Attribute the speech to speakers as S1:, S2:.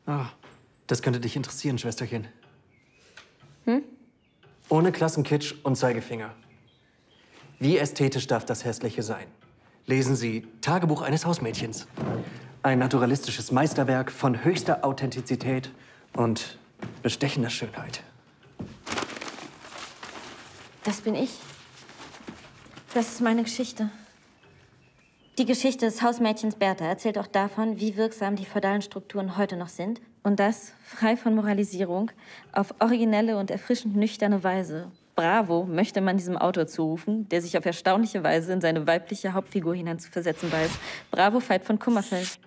S1: Ah, das könnte dich interessieren, Schwesterchen. Hm? Ohne Klassenkitsch und Zeigefinger. Wie ästhetisch darf das Hässliche sein? Lesen Sie Tagebuch eines Hausmädchens. Ein naturalistisches Meisterwerk von höchster Authentizität und bestechender Schönheit.
S2: Das bin ich. Das ist meine Geschichte. Die Geschichte des Hausmädchens Bertha erzählt auch davon, wie wirksam die feudalen Strukturen heute noch sind. Und das frei von Moralisierung, auf originelle und erfrischend nüchterne Weise. Bravo, möchte man diesem Autor zurufen, der sich auf erstaunliche Weise in seine weibliche Hauptfigur hineinzuversetzen weiß. Bravo, Veit von Kummerfeld.